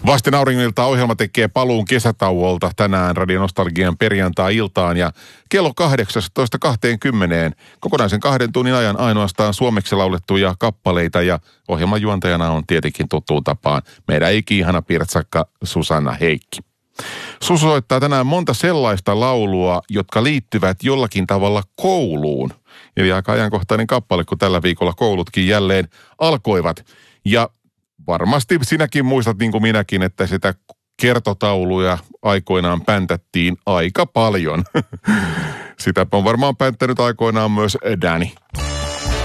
Vasten auringoniltaa ohjelma tekee paluun kesätauolta tänään Radio Nostalgian perjantai-iltaan ja kello 18.20 kokonaisen 2 tunnin ajan ainoastaan suomeksi laulettuja kappaleita ja ohjelman juontajana on tietenkin tuttuun tapaan meidän ihana pirtsakka Susanna Heikki. Susu soittaa tänään monta sellaista laulua, jotka liittyvät jollakin tavalla kouluun. Eli aika ajankohtainen kappale, kun tällä viikolla koulutkin jälleen alkoivat. Ja varmasti sinäkin muistat niin kuin minäkin, että sitä kertotauluja aikoinaan päntättiin aika paljon. Sitä on varmaan pänttänyt aikoinaan myös Danny.